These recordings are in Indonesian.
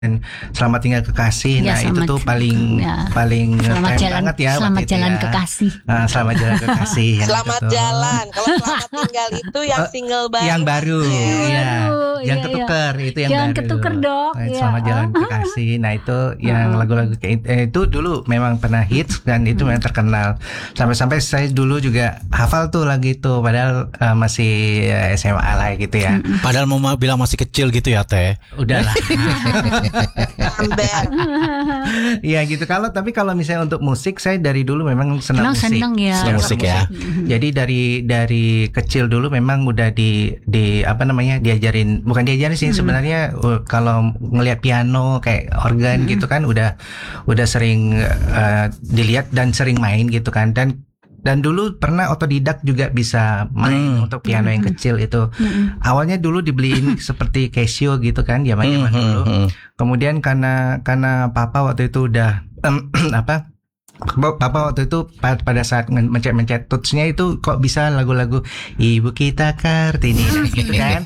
Selamat Tinggal Kekasih. Ya, Nah itu tuh paling selamat keren jalan, banget ya. selamat jalan ya. kekasih. Selamat Jalan Kekasih. Selamat jalan. Kalau Selamat Tinggal itu yang single baru. Yang baru, iya. Yang iya, ketuker itu yang Jangan baru. ketuker dong. Selamat Jalan Kekasih. Nah itu yang lagu-lagu kayak itu dulu memang pernah hits dan itu memang terkenal. Sampai-sampai saya dulu juga hafal tuh lagu itu. Padahal masih SMA lah gitu ya. Padahal mau bilang masih kecil gitu ya Teh. Udahlah. Amber. Iya gitu. Tapi kalau misalnya untuk musik, saya dari dulu memang senang musik. Senang ya. Senang musik ya. Jadi dari kecil dulu memang udah di diajarin, bukan diajarin sih sebenarnya, kalau ngelihat piano kayak organ gitu kan udah sering dilihat dan sering main gitu kan, dan dulu pernah otodidak juga bisa main untuk piano yang kecil itu. Awalnya dulu dibeliin seperti Casio gitu kan, zaman dulu. Kemudian karena papa waktu itu udah Papa waktu itu pada saat mencet touch-nya itu kok bisa lagu-lagu Ibu Kita Kartini gitu kan.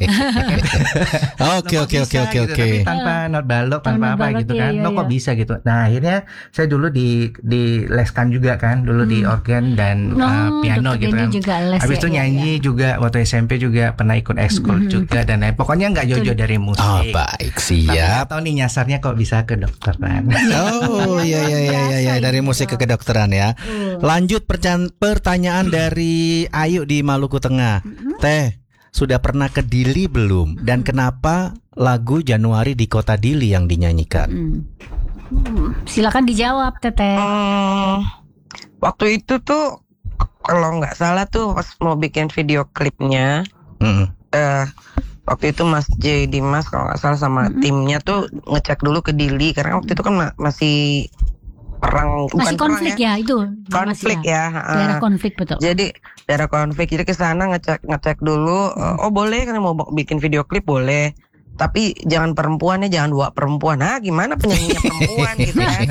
Oke. Tapi tanpa not balok, tanpa apa gitu kan. Kok bisa gitu. Nah, akhirnya saya dulu dileskan juga kan, dulu di organ dan piano gitu kan. Habis itu nyanyi juga waktu SMP juga pernah ikut ekskul juga dan lain. Pokoknya enggak jauh-jauh dari musik. Oh, baik, siap. Tahu nih nyasarnya kok bisa ke kedokteran. Oh, iya dari musik ke kedokteran ya. Lanjut pertanyaan dari Ayu di Maluku Tengah. Teh, sudah pernah ke Dili belum? Dan kenapa lagu Januari di Kota Dili yang dinyanyikan? Silakan dijawab, Teteh. Waktu itu tuh kalau nggak salah tuh pas mau bikin video klipnya, waktu itu Mas J Dimas kalau nggak salah sama timnya tuh ngecek dulu ke Dili karena waktu itu kan masih perang, masih bukan konflik perang ya itu konflik ya. Daerah konflik betul. Jadi daerah konflik, jadi ke sana ngecek dulu. Oh boleh kan mau bikin video klip boleh, tapi jangan perempuan ya, jangan bawa perempuan. Gimana penyanyinya perempuan gitu kan.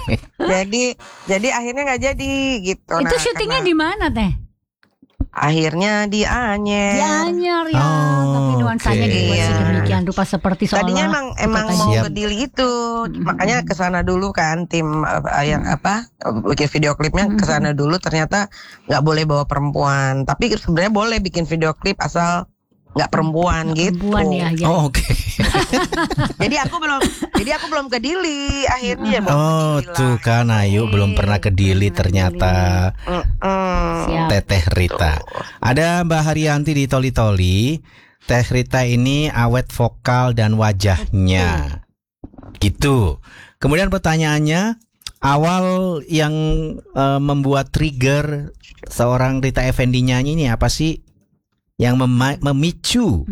Jadi akhirnya nggak jadi gitu. Itu syutingnya di mana Teh? Akhirnya di Anyer. Di Anyer ya, tapi nuansanya dibuat sedemikian rupa seperti seolah. Tadinya emang mau ke Dili itu, makanya kesana dulu kan tim yang bikin video klipnya kesana dulu. Ternyata nggak boleh bawa perempuan, tapi sebenarnya boleh bikin video klip asal nggak perempuan gitu. Ya, ya. Oh, oke. Jadi aku belum ke Dili akhirnya. Tuh kan Ayu belum pernah ke Dili ternyata. Teteh Rita. Ada Mbak Haryanti di Toli-Toli. Teh Rita ini awet vokal dan wajahnya. Gitu. Kemudian pertanyaannya, awal yang membuat trigger seorang Rita Effendy nyanyi ini apa sih? Yang memicu?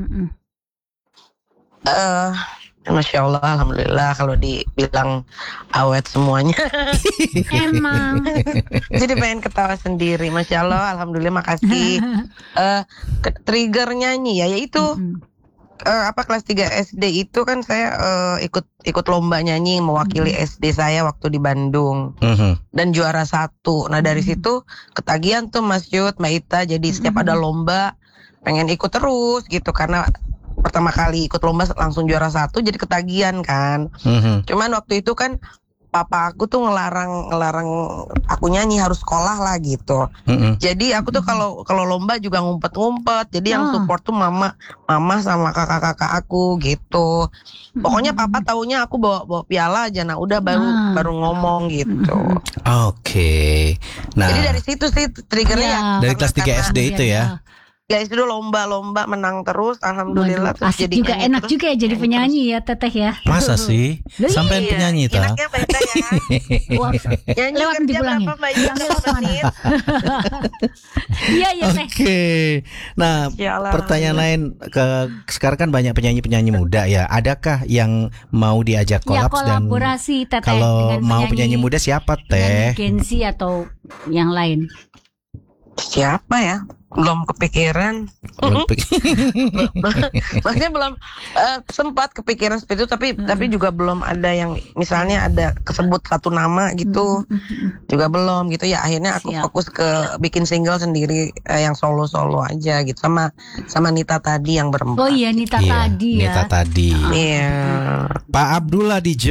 Masya Allah, alhamdulillah kalau dibilang awet semuanya. Emang. Jadi pengen ketawa sendiri. Masya Allah, alhamdulillah, makasih. Trigger nyanyi ya, yaitu kelas 3 SD itu kan saya ikut lomba nyanyi mewakili SD saya waktu di Bandung dan juara 1. Nah dari situ ketagihan tuh Mas Yud, Mbak Ita, jadi setiap ada lomba pengen ikut terus gitu karena pertama kali ikut lomba langsung juara 1 jadi ketagihan kan. Cuman waktu itu kan papa aku tuh ngelarang aku nyanyi, harus sekolah lah gitu. Jadi aku tuh kalau lomba juga ngumpet-ngumpet. Jadi yang support tuh mama sama kakak-kakak aku gitu. Pokoknya papa taunya aku bawa piala aja. Nah udah baru ngomong gitu. Oke. Nah, jadi dari situ sih triggernya. Dari kelas 3 SD itu ya. Guys, dulu lomba-lomba menang terus, alhamdulillah. Terus asik juga, enak juga ya jadi penyanyi ya Teteh ya. Masa sih? Sampai penyanyi ta? Enaknya baca ya. Nyanyi lewat kerja dipulangin. berapa menit? Iya Teh. Oke. Nah, pertanyaan lain, sekarang kan banyak penyanyi-penyanyi muda ya. Adakah yang mau diajak kolaps dan kolaborasi Teteh? Kalau mau penyanyi muda siapa Teh? Gen Z atau yang lain? Siapa ya? Belum kepikiran. Maksudnya belum sempat kepikiran seperti itu, tapi juga belum ada yang misalnya ada kesebut satu nama gitu, juga belum gitu ya. Akhirnya aku fokus ke bikin single sendiri yang solo aja gitu, sama Nita tadi yang berempat. Oh iya, Nita tadi ya. Nita tadi. Iya. Pak Abdullah di